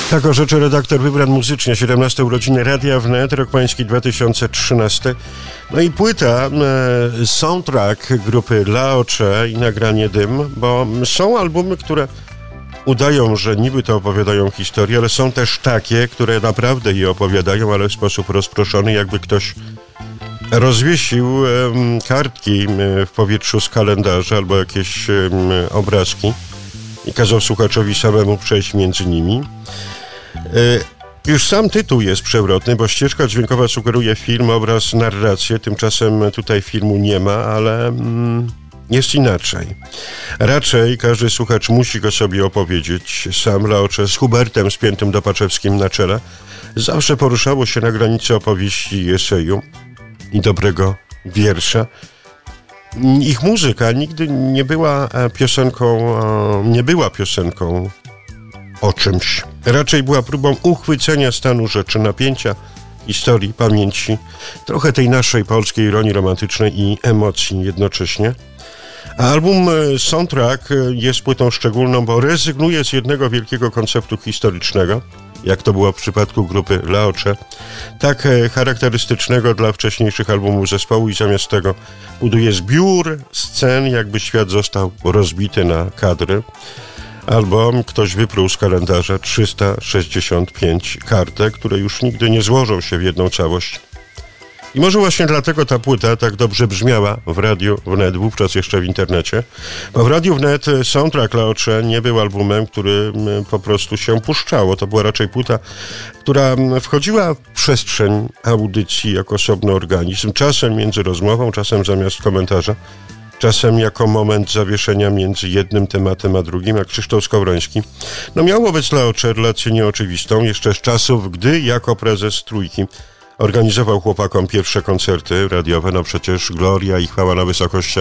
Tak o rzeczy redaktor wybran muzycznie, 17 urodziny Radia Wnet, rok pański 2013. No i płyta, soundtrack grupy Laocze i nagranie Dym, bo są albumy, które udają, że niby to opowiadają historię, ale są też takie, które naprawdę je opowiadają, ale w sposób rozproszony, jakby ktoś rozwiesił kartki w powietrzu z kalendarza albo jakieś obrazki i kazał słuchaczowi samemu przejść między nimi. Już sam tytuł jest przewrotny, bo ścieżka dźwiękowa sugeruje film, obraz, narrację. Tymczasem tutaj filmu nie ma, ale jest inaczej. Raczej każdy słuchacz musi go sobie opowiedzieć. Sam Laocze z Hubertem Spiętym Dopaczewskim na czele zawsze poruszało się na granicy opowieści i eseju i dobrego wiersza. Ich muzyka nigdy nie była piosenką o czymś. Raczej była próbą uchwycenia stanu rzeczy, napięcia, historii, pamięci, trochę tej naszej polskiej ironii romantycznej i emocji jednocześnie. A album Soundtrack jest płytą szczególną, bo rezygnuje z jednego wielkiego konceptu historycznego, jak to było w przypadku grupy Laocze, tak charakterystycznego dla wcześniejszych albumów zespołu, i zamiast tego buduje zbiór scen, jakby świat został rozbity na kadry, albo ktoś wypluł z kalendarza 365 kartek, które już nigdy nie złożą się w jedną całość. I może właśnie dlatego ta płyta tak dobrze brzmiała w Radiu Wnet, wówczas jeszcze w internecie, bo w Radiu Wnet soundtrack Laocze nie był albumem, który po prostu się puszczało. To była raczej płyta, która wchodziła w przestrzeń audycji jako osobny organizm, czasem między rozmową, czasem zamiast komentarza, czasem jako moment zawieszenia między jednym tematem a drugim, jak Krzysztof Skowroński miał wobec Laocze relację nieoczywistą, jeszcze z czasów, gdy jako prezes Trójki organizował chłopakom pierwsze koncerty radiowe, przecież Gloria i Chwała na wysokościach